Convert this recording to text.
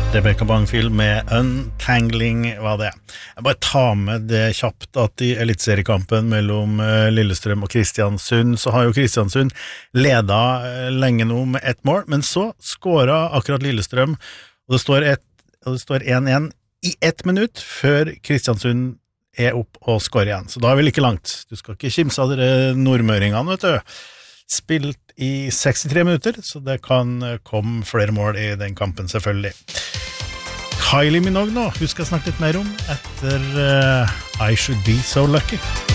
Rebecca Bangfield med Untangling var det. Jeg bare tar med det kjapt at i elitseriekampen mellom Lillestrøm og Kristiansund, så har jo Kristiansund ledet lenge nå med ett mål, men så skåret akkurat Lillestrøm, og det står 1-1 i 1 minutt før Kristiansund opp og skårer igjen. Så da vi like langt. Du skal ikke kimse av dere nordmøringene, vet du. Spilt i 63 minutter, så det kan komme flere mål i den kampen selvfølgelig. Kylie Minogue nå, hun skal snakke litt mer om etter I Should Be So Lucky.